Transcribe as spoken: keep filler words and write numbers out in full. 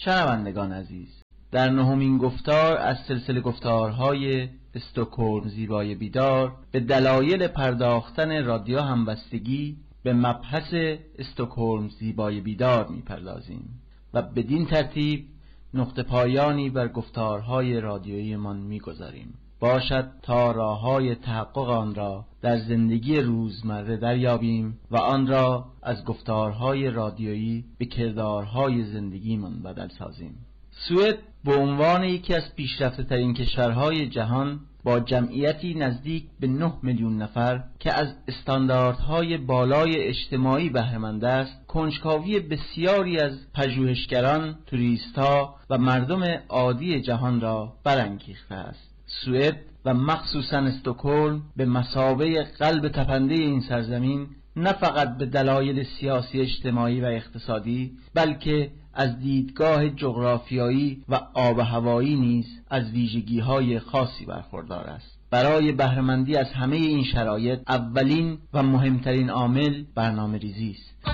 شنوندگان عزیز، در نهمین گفتار از سلسله گفتارهای استکهلم زیبای بیدار به دلایل پرداختن رادیو همبستگی به مبحث استکهلم زیبای بیدار میپردازیم و بدین ترتیب نقطه پایانی بر گفتارهای رادیویی من میگذاریم. باشد تا راههای تحقق آن را در زندگی روزمره دریابیم و آن را از گفتارهای رادیویی به کردارهای زندگیمان بدل سازیم. سوئد به عنوان یکی از پیشرفته ترین کشورهای جهان با جمعیتی نزدیک به نه میلیون نفر که از استانداردهای بالای اجتماعی بهره‌مند است، کنجکاوی بسیاری از پژوهشگران، توریست‌ها و مردم عادی جهان را برانگیخته است. سوئد و مخصوصاً استکهلم به مثابه قلب تپنده این سرزمین نه فقط به دلایل سیاسی، اجتماعی و اقتصادی، بلکه از دیدگاه جغرافیایی و آب و هوایی نیز از ویژگی‌های خاصی برخوردار است. برای بهره‌مندی از همه این شرایط اولین و مهمترین عامل برنامه‌ریزی است.